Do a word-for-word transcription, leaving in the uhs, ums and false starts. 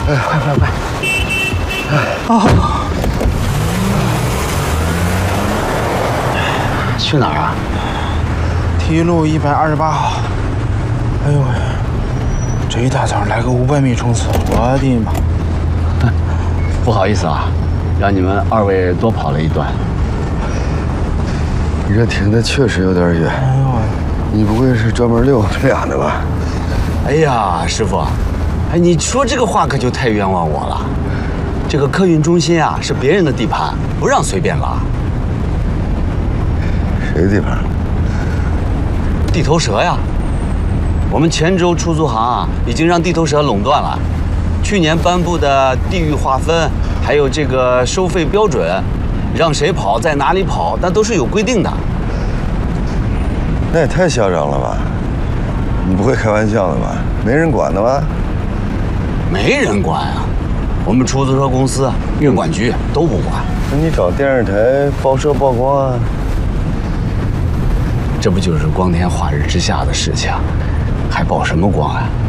哎，快快快！ 啊！ 去哪儿啊？ 提路一百二十八号。哎呦喂！这一大早来个五百米冲刺，我的妈！ 不好意思啊，让你们二位多跑了一段。 你这停的确实有点远。哎呦喂！你不会是专门遛我们俩的吧？ 哎呀，师傅，哎，你说这个话可就太冤枉我了。这个客运中心啊，是别人的地盘，不让随便拉。 谁地盘？ 地头蛇呀！我们泉州出租行啊，已经让地头蛇垄断了。去年颁布的地域划分，还有这个收费标准，让谁跑在哪里跑，那都是有规定的。 那也太嚣张了吧！你不会开玩笑的吧？没人管的吗？ 没人管啊，我们出租车公司、运管局都不管。 那你找电视台报社曝光啊？ 这不就是光天化日之下的事情，还曝什么光啊？